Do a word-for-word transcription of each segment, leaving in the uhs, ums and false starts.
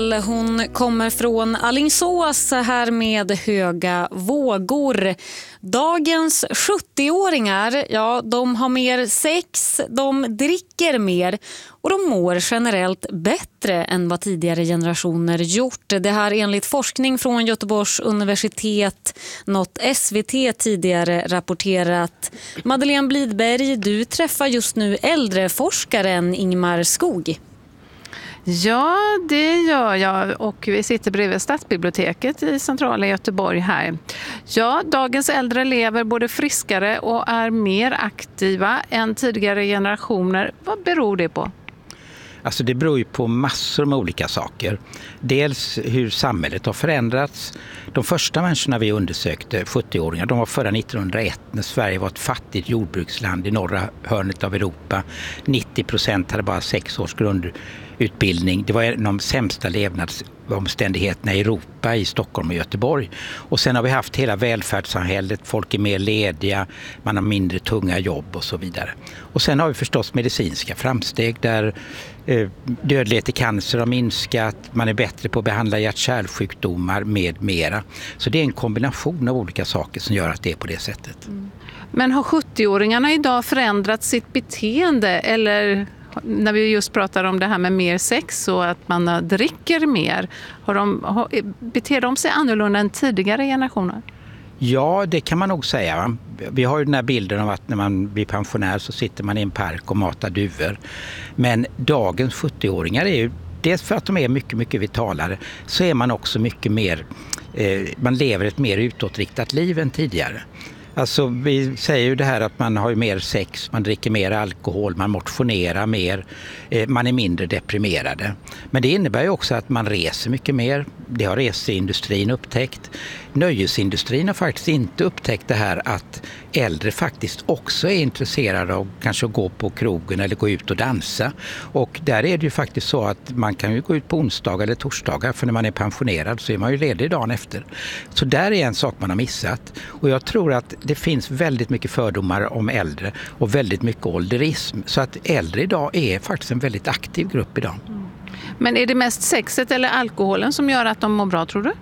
Hon kommer från Alingsås här med höga vågor. Dagens sjuttioåringar, ja, de har mer sex, de dricker mer och de mår generellt bättre än vad tidigare generationer gjort. Det här enligt forskning från Göteborgs universitet, något S V T tidigare rapporterat. Madeleine Blidberg, du träffar just nu äldreforskaren Ingmar Skog. Ja, det gör jag och vi sitter bredvid Stadsbiblioteket i centrala Göteborg här. Ja, dagens äldre lever både friskare och är mer aktiva än tidigare generationer. Vad beror det på? Alltså det beror ju på massor med olika saker. Dels hur samhället har förändrats. De första människorna vi undersökte, sjuttioåringar, de var födda nittonhundraett när Sverige var ett fattigt jordbruksland i norra hörnet av Europa. nittio procent hade bara sex års grundutbildning. Det var en av de sämsta levnadsomständigheterna i Europa, i Stockholm och Göteborg. Och sen har vi haft hela välfärdssamhället, folk är mer lediga, man har mindre tunga jobb och så vidare. Och sen har vi förstås medicinska framsteg där dödlighet i cancer har minskat, man är bättre på att behandla hjärt-kärlsjukdomar med mera. Så det är en kombination av olika saker som gör att det är på det sättet. Mm. Men har sjuttioåringarna idag förändrat sitt beteende eller när vi just pratar om det här med mer sex och att man dricker mer, har de, har, beter de sig annorlunda än tidigare generationer? Ja, det kan man nog säga. Va? Vi har ju den här bilden av att när man blir pensionär så sitter man i en park och matar duvor. Men dagens sjuttioåringar är ju, dels för att de är mycket, mycket vitalare, så är man också mycket mer, eh, man lever ett mer utåtriktat liv än tidigare. Alltså vi säger ju det här att man har ju mer sex, man dricker mer alkohol, man motionerar mer, eh, man är mindre deprimerade. Men det innebär ju också att man reser mycket mer. Det har reseindustrin upptäckt. Nöjesindustrin har faktiskt inte upptäckt det här att äldre faktiskt också är intresserade av kanske att gå på krogen eller gå ut och dansa. Och där är det ju faktiskt så att man kan ju gå ut på onsdagar eller torsdagar, för när man är pensionerad så är man ju ledig dagen efter. Så där är en sak man har missat. Och jag tror att det finns väldigt mycket fördomar om äldre och väldigt mycket ålderism. Så att äldre idag är faktiskt en väldigt aktiv grupp idag. Mm. Men är det mest sexet eller alkoholen som gör att de mår bra, tror du?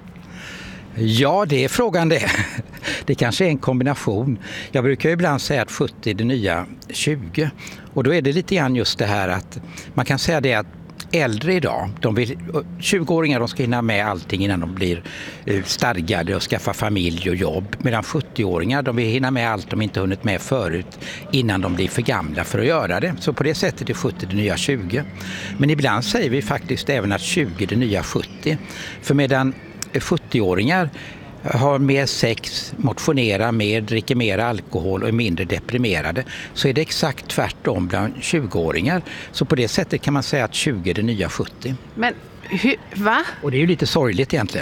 Ja, det är frågan det. Det kanske är en kombination. Jag brukar ju ibland säga att sjuttio är det nya tjugo. Och då är det lite grann just det här att man kan säga det att äldre idag, de vill, tjugoåringar de ska hinna med allting innan de blir stadgade och skaffa familj och jobb. Medan sjuttioåringar de vill hinna med allt de inte hunnit med förut innan de blir för gamla för att göra det. Så på det sättet är sjuttio det nya tjugo. Men ibland säger vi faktiskt även att tjugo är det nya sjuttio. För medan sjuttioåringar har mer sex, motionerar mer, dricker mer alkohol och är mindre deprimerade, så är det exakt tvärtom bland tjugoåringar. Så på det sättet kan man säga att tjugo är det nya sjuttio. Men hur, va? Och det är ju lite sorgligt egentligen.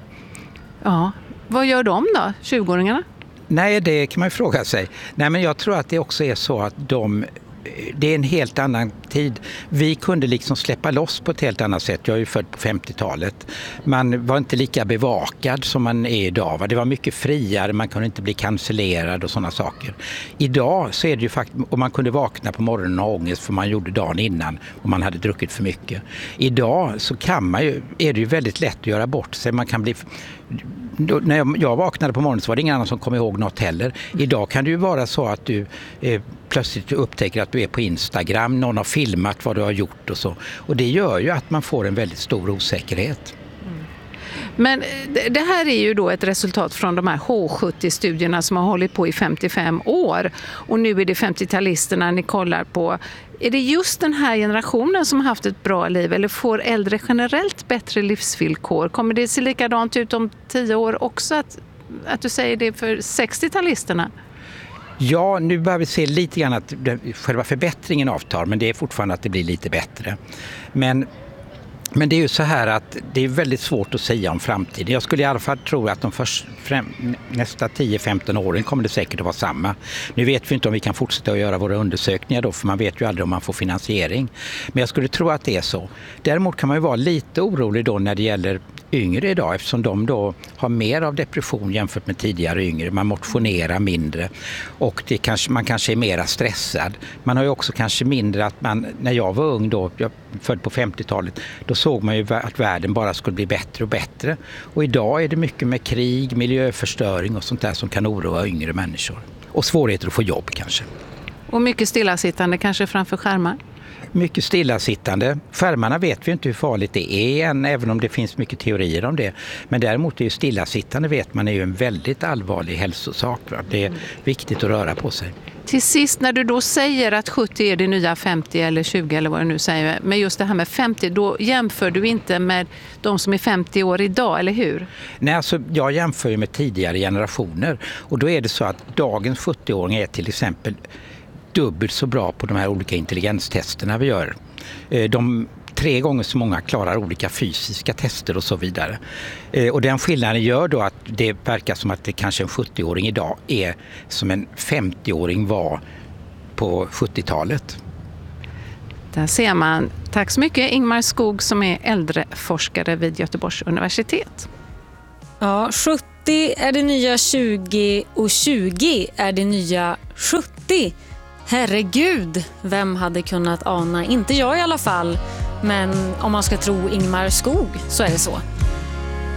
Ja, vad gör de då, tjugoåringarna? Nej, det kan man ju fråga sig. Nej, men jag tror att det också är så att de det är en helt annan tid. Vi kunde liksom släppa loss på ett helt annat sätt. Jag är ju född på femtiotalet. Man var inte lika bevakad som man är idag. Det var mycket friare, man kunde inte bli cancellerad och sådana saker. Idag så är det ju faktiskt, och man kunde vakna på morgonen och ha ångest för man gjorde dagen innan och man hade druckit för mycket. Idag så kan man ju, är det ju väldigt lätt att göra bort sig. Man kan bli... Då, när jag, jag vaknade på morgonen så var det ingen annan som kom ihåg något heller. Idag kan det ju vara så att du eh, plötsligt upptäcker att du är på Instagram, någon har filmat vad du har gjort och så. Och det gör ju att man får en väldigt stor osäkerhet. Mm. Men det här är ju då ett resultat från de här H sjuttio-studierna som har hållit på i femtiofem år. Och nu är det femtiotalisterna ni kollar på. Är det just den här generationen som har haft ett bra liv eller får äldre generellt bättre livsvillkor? Kommer det se likadant ut om tio år också att, att du säger det för sextiotalisterna? Ja, nu börjar vi se lite grann att själva förbättringen avtar, men det är fortfarande att det blir lite bättre. Men Men det är ju så här att det är väldigt svårt att säga om framtiden. Jag skulle i alla fall tro att de först, främ, nästa tio femton åren kommer det säkert att vara samma. Nu vet vi inte om vi kan fortsätta att göra våra undersökningar då, för man vet ju aldrig om man får finansiering. Men jag skulle tro att det är så. Däremot kan man ju vara lite orolig då när det gäller yngre idag, eftersom de då har mer av depression jämfört med tidigare yngre. Man motionerar mindre och det kanske, man kanske är mera stressad. Man har ju också kanske mindre att man, när jag var ung då, jag född på femtiotalet, då såg man ju att världen bara skulle bli bättre och bättre. Och idag är det mycket med krig, miljöförstöring och sånt där som kan oroa yngre människor. Och svårigheter att få jobb kanske. Och mycket stillasittande kanske framför skärmar? Mycket stillasittande. Skärmarna vet vi inte hur farligt det är än, även om det finns mycket teorier om det. Men däremot är ju stillasittande, vet man, är ju en väldigt allvarlig hälsosak. Va? Det är viktigt att röra på sig. Till sist, när du då säger att sjuttio är det nya femtio eller tjugo eller vad du nu säger, men just det här med femtio, då jämför du inte med de som är femtio år idag, eller hur? Nej, alltså jag jämför ju med tidigare generationer, och då är det så att dagens sjuttio-åringar är till exempel dubbelt så bra på de här olika intelligenstesterna vi gör. De tre gånger så många klarar olika fysiska tester och så vidare. Och den skillnaden gör då att det verkar som att det kanske en sjuttio-åring idag är som en femtio-åring var på sjuttiotalet. Där ser man. Tack så mycket Ingmar Skog som är äldreforskare vid Göteborgs universitet. Ja, sjuttio är det nya tjugo och tjugo är det nya sjuttio. Herregud, vem hade kunnat ana? Inte jag i alla fall, men om man ska tro Ingmar Skog så är det så.